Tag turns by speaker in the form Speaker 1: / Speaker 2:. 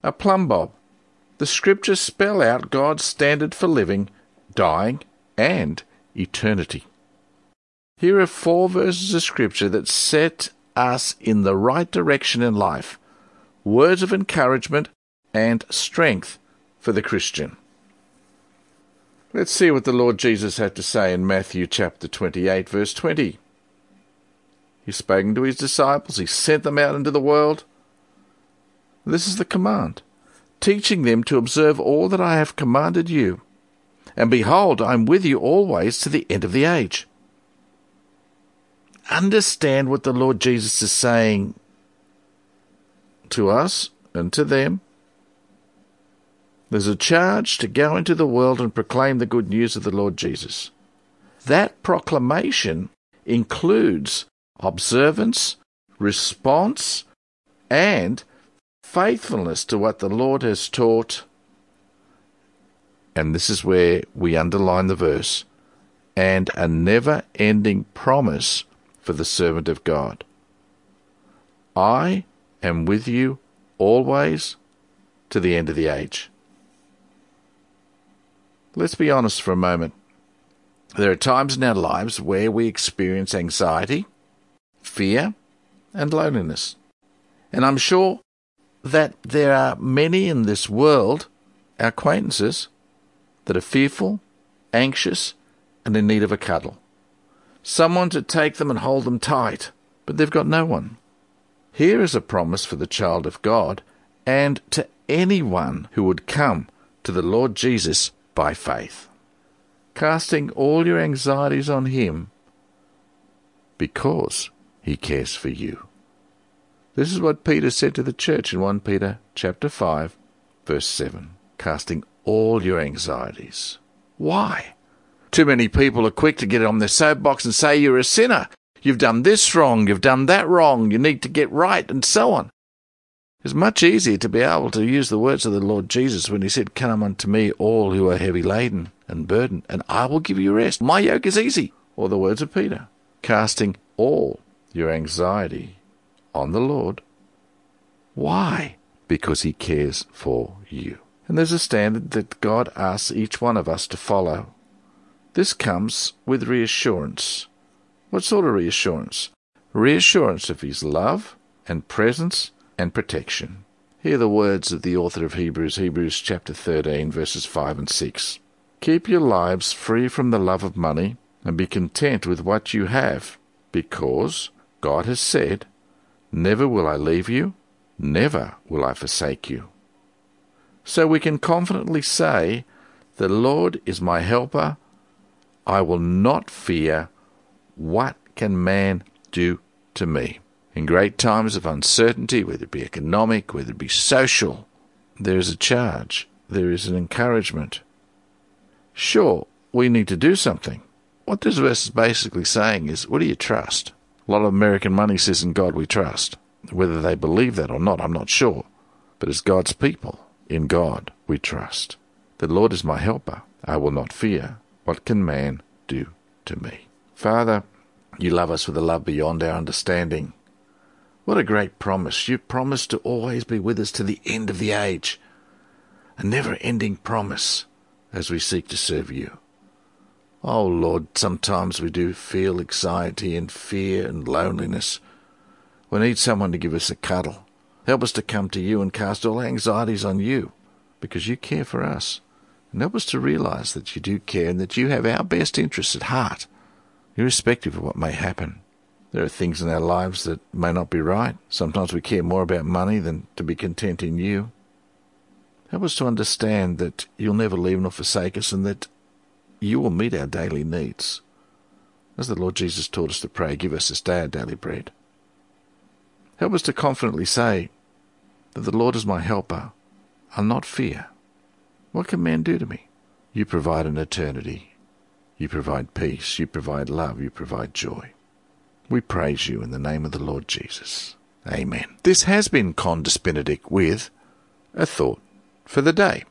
Speaker 1: a plumb bob. The Scriptures spell out God's standard for living, dying, and eternity. Here are 4 verses of Scripture that set us in the right direction in life, words of encouragement and strength for the Christian. Let's see what the Lord Jesus had to say in Matthew chapter 28, verse 20. He's spoken to his disciples. He sent them out into the world. This is the command, teaching them to observe all that I have commanded you. And behold, I am with you always to the end of the age. Understand what the Lord Jesus is saying to us and to them. There's a charge to go into the world and proclaim the good news of the Lord Jesus. That proclamation includes observance, response, and faithfulness to what the Lord has taught. And this is where we underline the verse, and a never-ending promise for the servant of God. I am with you always to the end of the age. Let's be honest for a moment. There are times in our lives where we experience anxiety, fear, and loneliness. And I'm sure that there are many in this world, our acquaintances, that are fearful, anxious, and in need of a cuddle. Someone to take them and hold them tight, but they've got no one. Here is a promise for the child of God and to anyone who would come to the Lord Jesus by faith, casting all your anxieties on him because he cares for you. This is what Peter said to the church in 1 Peter chapter 5, verse 7, casting all your anxieties. Why? Too many people are quick to get on their soapbox and say you're a sinner. You've done this wrong, you've done that wrong, you need to get right, and so on. It's much easier to be able to use the words of the Lord Jesus when he said, "Come unto me, all who are heavy laden and burdened, and I will give you rest. My yoke is easy." Or the words of Peter, casting all your anxiety on the Lord. Why? Because he cares for you. And there's a standard that God asks each one of us to follow. This comes with reassurance. What sort of reassurance? Reassurance of his love and presence and protection. Hear the words of the author of Hebrews chapter 13, verses 5 and 6. Keep your lives free from the love of money and be content with what you have, because God has said, "Never will I leave you, never will I forsake you." So we can confidently say, "The Lord is my helper. I will not fear. What can man do to me?" In great times of uncertainty, whether it be economic, whether it be social, there is a charge, there is an encouragement. Sure, we need to do something. What this verse is basically saying is, what do you trust? A lot of American money says, "In God we trust." Whether they believe that or not, I'm not sure. But as God's people, in God we trust. The Lord is my helper. I will not fear. What can man do to me? Father, you love us with a love beyond our understanding. What a great promise. You promised to always be with us to the end of the age. A never-ending promise as we seek to serve you. Oh, Lord, sometimes we do feel anxiety and fear and loneliness. We need someone to give us a cuddle. Help us to come to you and cast all anxieties on you, because you care for us. And help us to realize that you do care and that you have our best interests at heart, irrespective of what may happen. There are things in our lives that may not be right. Sometimes we care more about money than to be content in you. Help us to understand that you'll never leave nor forsake us and that you will meet our daily needs. As the Lord Jesus taught us to pray, "Give us this day our daily bread." Help us to confidently say that the Lord is my helper. I'll not fear. What can man do to me? You provide an eternity. You provide peace. You provide love. You provide joy. We praise you in the name of the Lord Jesus. Amen. This has been Condis Benedict with a thought for the day.